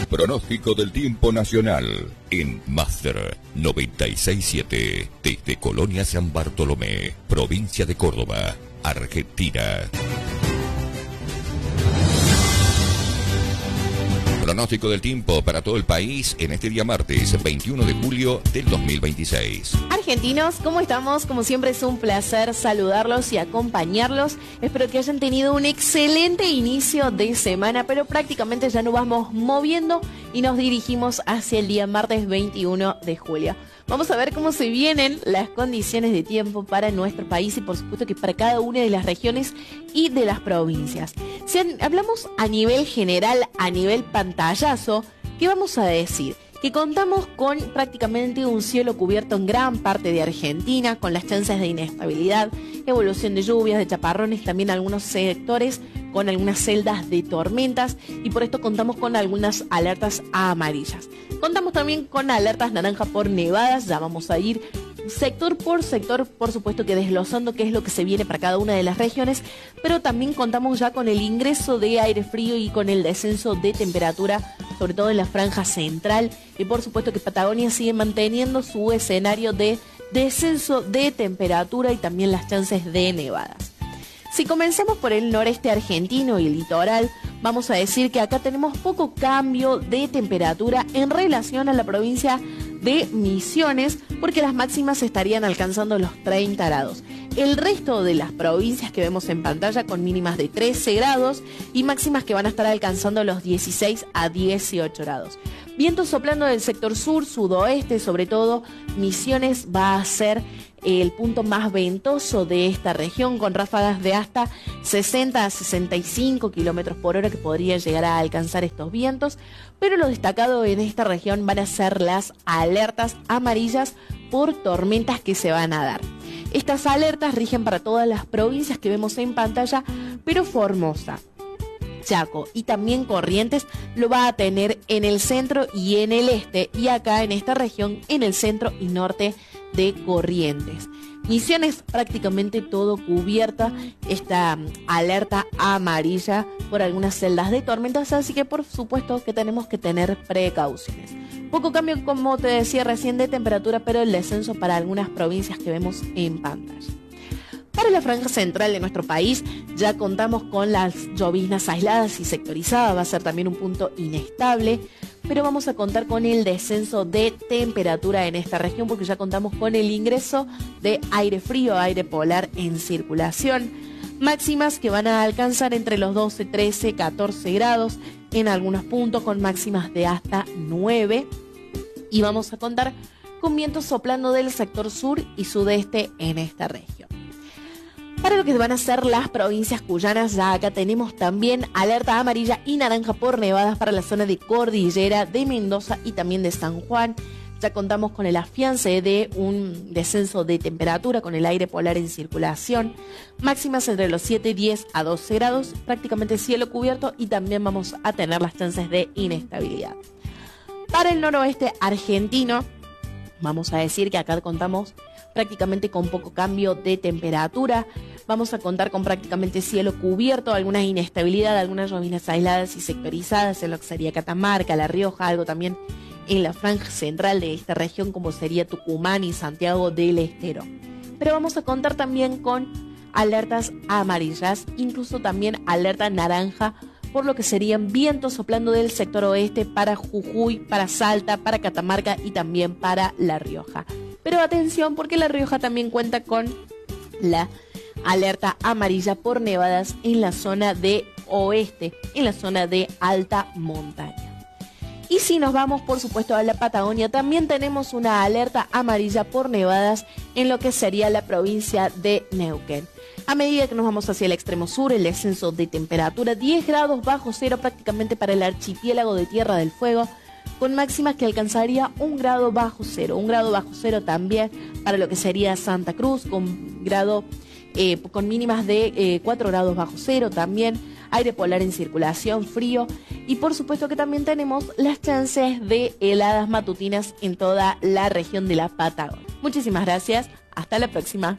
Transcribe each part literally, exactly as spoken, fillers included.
Pronóstico del tiempo nacional en Master noventa y seis punto siete desde Colonia San Bartolomé, provincia de Córdoba, Argentina. Pronóstico del tiempo para todo el país en este día martes veintiuno de julio del dos mil veintiséis. Argentinos, ¿cómo estamos? Como siempre es un placer saludarlos y acompañarlos. Espero que hayan tenido un excelente inicio de semana, pero prácticamente ya nos vamos moviendo y nos dirigimos hacia el día martes veintiuno de julio. Vamos a ver cómo se vienen las condiciones de tiempo para nuestro país y por supuesto que para cada una de las regiones y de las provincias. Si hablamos a nivel general, a nivel pantallazo, ¿qué vamos a decir? Que contamos con prácticamente un cielo cubierto en gran parte de Argentina, con las chances de inestabilidad, evolución de lluvias, de chaparrones, también algunos sectores con algunas celdas de tormentas y por esto contamos con algunas alertas amarillas. Contamos también con alertas naranja por nevadas, ya vamos a ir sector por sector, por supuesto que desglosando qué es lo que se viene para cada una de las regiones, pero también contamos ya con el ingreso de aire frío y con el descenso de temperatura, sobre todo en la franja central, y por supuesto que Patagonia sigue manteniendo su escenario de descenso de temperatura y también las chances de nevadas. Si comenzamos por el noreste argentino y el litoral, vamos a decir que acá tenemos poco cambio de temperatura en relación a la provincia de Misiones, porque las máximas estarían alcanzando los treinta grados. El resto de las provincias que vemos en pantalla con mínimas de trece grados y máximas que van a estar alcanzando los dieciséis a dieciocho grados. Vientos soplando del sector sur, sudoeste, sobre todo Misiones va a ser el punto más ventoso de esta región, con ráfagas de hasta sesenta a sesenta y cinco kilómetros por hora que podría llegar a alcanzar estos vientos, pero lo destacado en esta región van a ser las alertas amarillas por tormentas que se van a dar. Estas alertas rigen para todas las provincias que vemos en pantalla, pero Formosa, Chaco y también Corrientes lo va a tener en el centro y en el este, y acá en esta región en el centro y norte de Corrientes. Misiones prácticamente todo cubierta, esta alerta amarilla por algunas celdas de tormentas, así que por supuesto que tenemos que tener precauciones. Poco cambio, como te decía recién, de temperatura, pero el descenso para algunas provincias que vemos en pantalla. Para la franja central de nuestro país ya contamos con las lloviznas aisladas y sectorizadas, va a ser también un punto inestable, pero vamos a contar con el descenso de temperatura en esta región porque ya contamos con el ingreso de aire frío, aire polar en circulación. Máximas que van a alcanzar entre los doce, trece, catorce grados en algunos puntos, con máximas de hasta nueve. Y vamos a contar con vientos soplando del sector sur y sudeste en esta región. Para lo que van a ser las provincias cuyanas, ya acá tenemos también alerta amarilla y naranja por nevadas para la zona de Cordillera, de Mendoza y también de San Juan. Ya contamos con el afiance de un descenso de temperatura con el aire polar en circulación. Máximas entre los siete, diez a doce grados, prácticamente cielo cubierto y también vamos a tener las chances de inestabilidad. Para el noroeste argentino, vamos a decir que acá contamos prácticamente con poco cambio de temperatura. Vamos a contar con prácticamente cielo cubierto, alguna inestabilidad, algunas lloviznas aisladas y sectorizadas en lo que sería Catamarca, La Rioja, algo también en la franja central de esta región como sería Tucumán y Santiago del Estero. Pero vamos a contar también con alertas amarillas, incluso también alerta naranja por lo que serían vientos soplando del sector oeste para Jujuy, para Salta, para Catamarca y también para La Rioja. Pero atención, porque La Rioja también cuenta con la alerta amarilla por nevadas en la zona de oeste, en la zona de alta montaña. Y si nos vamos, por supuesto, a la Patagonia, también tenemos una alerta amarilla por nevadas en lo que sería la provincia de Neuquén. A medida que nos vamos hacia el extremo sur, el descenso de temperatura, diez grados bajo cero prácticamente para el archipiélago de Tierra del Fuego, con máximas que alcanzaría un grado bajo cero. Un grado bajo cero también para lo que sería Santa Cruz, con, grado, eh, con mínimas de eh, cuatro grados bajo cero también. Aire polar en circulación, frío, y por supuesto que también tenemos las chances de heladas matutinas en toda la región de la Patagonia. Muchísimas gracias, hasta la próxima.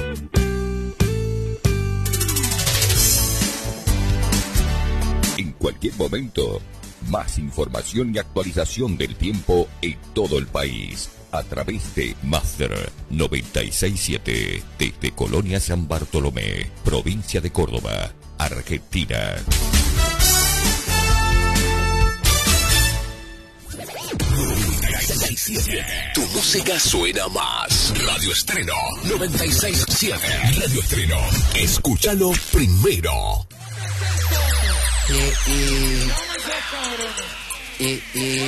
En cualquier cualquier momento. Más información y actualización del tiempo en todo el país a través de Master noventa y seis siete desde Colonia San Bartolomé, provincia de Córdoba, Argentina. Tu música suena más. Radio Estreno noventa y seis siete. Radio Estreno. Escúchalo primero. Eh, eh, eh, eh.